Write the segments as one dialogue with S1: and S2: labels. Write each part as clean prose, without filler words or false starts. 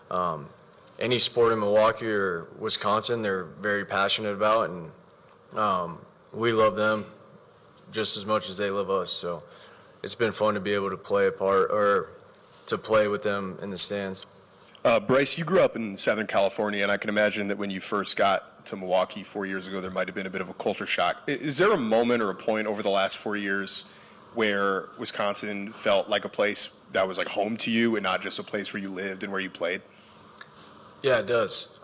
S1: any sport in Milwaukee or Wisconsin, they're very passionate about, and we love them just as much as they love us. So it's been fun to be able to play a part or to play with them in the stands.
S2: Bryce, you grew up in Southern California, and I can imagine that when you first got to Milwaukee 4 years ago, there might have been a bit of a culture shock. Is there a moment or a point over the last 4 years where Wisconsin felt like a place that was like home to you and not just a place where you lived and where you played?
S1: Yeah, it does.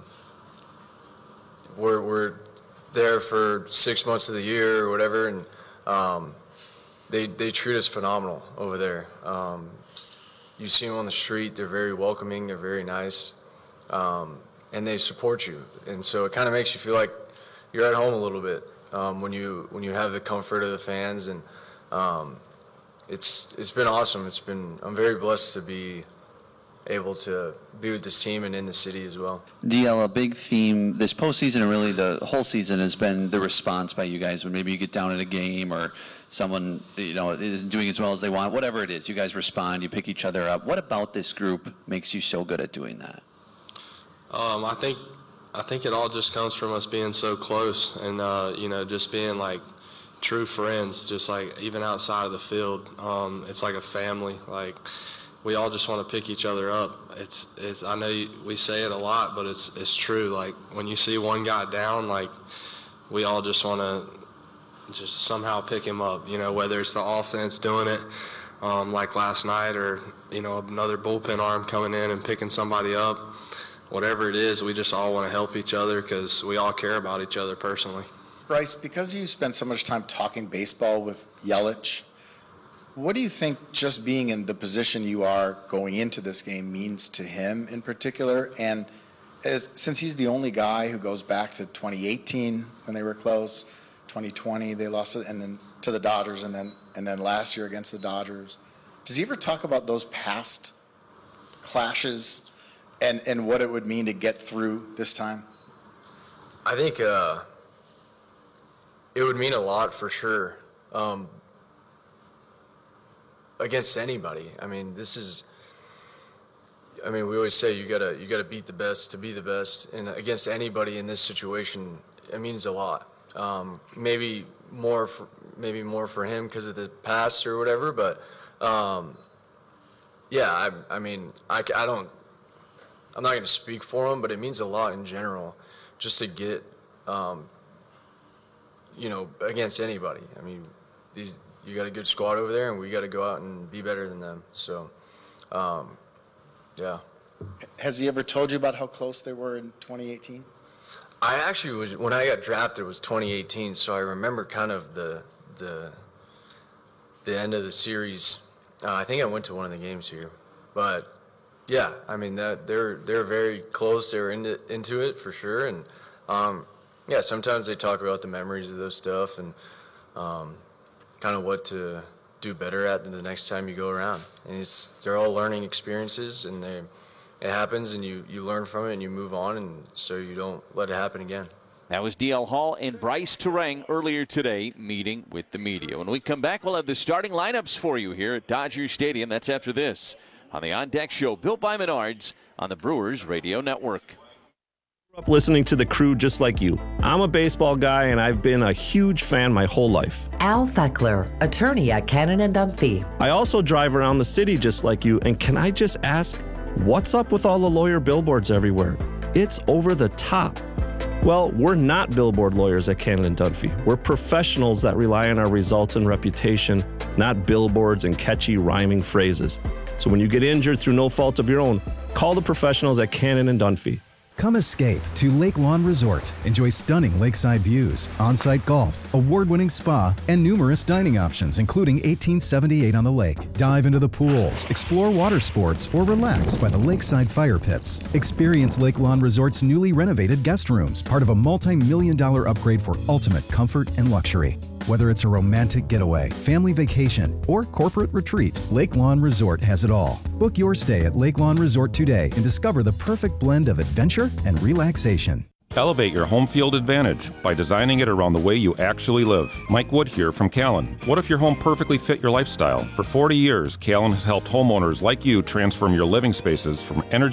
S1: We're there for 6 months of the year or whatever, and they treat us phenomenal over there. You see them on the street, they're very welcoming, they're very nice, and they support you. And so it kind of makes you feel like you're at home a little bit when you have the comfort of the fans, and it's been awesome. I'm very blessed to be able to be with this team and in the city as well.
S3: DL, a big theme this postseason and really the whole season has been the response by you guys when maybe you get down in a game or someone isn't doing as well as they want, whatever it is, you guys respond, you pick each other up. What about this group makes you so good at doing that?
S4: I think it all just comes from us being so close and just being like true friends, just like even outside of the field. It's like a family. Like we all just want to pick each other up. It's I know we say it a lot, but it's true. Like when you see one guy down, like we all just want to just somehow pick him up, whether it's the offense doing it like last night or, another bullpen arm coming in and picking somebody up. Whatever it is, we just all want to help each other because we all care about each other personally.
S5: Bryce, because you spend so much time talking baseball with Yelich, what do you think just being in the position you are going into this game means to him in particular? And since he's the only guy who goes back to 2018 when they were close, 2020 they lost it, and then to the Dodgers, and then last year against the Dodgers, does he ever talk about those past clashes and what it would mean to get through this time?
S1: I think it would mean a lot for sure. Against anybody. I mean, we always say you gotta beat the best to be the best, and against anybody in this situation, it means a lot. Maybe more for him because of the past or whatever, but yeah, I'm not gonna speak for him, but it means a lot in general, just to get against anybody. I mean, you got a good squad over there, and we got to go out and be better than them. So, yeah.
S5: Has he ever told you about how close they were in 2018?
S1: I actually when I got drafted, it was 2018, so I remember kind of the end of the series. I think I went to one of the games here, but yeah, I mean that they're very close. They were into it for sure, and yeah, sometimes they talk about the memories of those stuff and kind of what to do better at the next time you go around. And they're all learning experiences, and it happens, and you learn from it and you move on, and so you don't let it happen again.
S6: That was DL Hall and Bryce Turang earlier today meeting with the media. When we come back, we'll have the starting lineups for you here at Dodger Stadium. That's after this on the On Deck Show, built by Menards on the Brewers Radio Network.
S7: Up listening to the Crew just like you. I'm a baseball guy, and I've been a huge fan my whole life.
S8: Al Feckler, attorney at Cannon and Dunphy.
S7: I also drive around the city just like you, and can I just ask, what's up with all the lawyer billboards everywhere? It's over the top. Well, we're not billboard lawyers at Cannon and Dunphy. We're professionals that rely on our results and reputation, not billboards and catchy rhyming phrases. So when you get injured through no fault of your own, call the professionals at Cannon and Dunphy.
S9: Come escape to Lake Lawn Resort. Enjoy stunning lakeside views, on-site golf, award-winning spa, and numerous dining options, including 1878 on the lake. Dive into the pools, explore water sports, or relax by the lakeside fire pits. Experience Lake Lawn Resort's newly renovated guest rooms, part of a multi-million-dollar upgrade for ultimate comfort and luxury. Whether it's a romantic getaway, family vacation, or corporate retreat, Lake Lawn Resort has it all. Book your stay at Lake Lawn Resort today and discover the perfect blend of adventure and relaxation.
S10: Elevate your home field advantage by designing it around the way you actually live. Mike Wood here from Callan. What if your home perfectly fit your lifestyle? For 40 years, Callan has helped homeowners like you transform your living spaces from energy